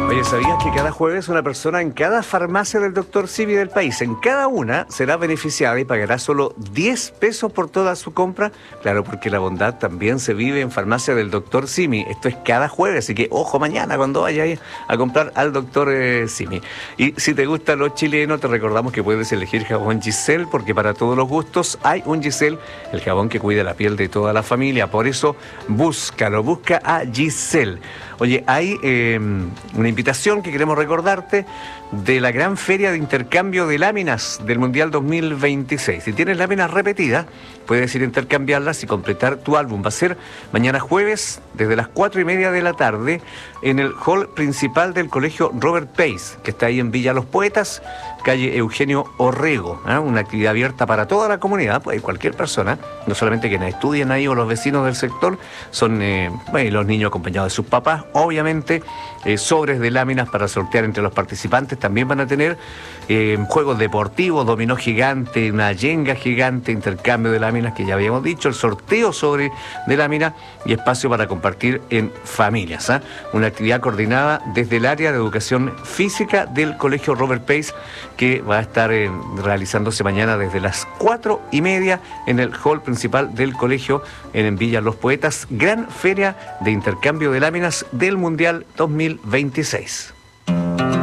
Oye, ¿sabías que cada jueves una persona en cada farmacia del Dr. Simi del país, en cada una, será beneficiada y pagará solo 10 pesos por toda su compra? Claro, porque la bondad también se vive en farmacia del Dr. Simi. Esto es cada jueves, así que ojo mañana cuando vayas a comprar al Dr. Simi. Y si te gusta lo chileno, te recordamos que puedes elegir jabón Giselle, porque para todos los gustos hay un Giselle, el jabón que cuida la piel de toda la familia. Por eso, busca a Giselle. Oye, hay una invitación que queremos recordarte de la gran feria de intercambio de láminas del Mundial 2026. Si tienes láminas repetidas, puedes ir a intercambiarlas y completar tu álbum. Va a ser mañana jueves desde las 4:30 de la tarde en el hall principal del Colegio Robert Pace, que está ahí en Villa Los Poetas, calle Eugenio Orrego. Una actividad abierta para toda la comunidad, pues cualquier persona, no solamente quienes estudian ahí o los vecinos del sector, son los niños acompañados de sus papás, obviamente. Sobres de láminas para sortear entre los participantes. También van a tener juegos deportivos, dominó gigante, una yenga gigante, intercambio de láminas que ya habíamos dicho, el sorteo sobre de láminas y espacio para compartir en familias. Una actividad coordinada desde el área de educación física del Colegio Robert Pace, que va a estar realizándose mañana desde las 4:30 en el hall principal del colegio en Villa Los Poetas. Gran feria de intercambio de láminas del Mundial 2026.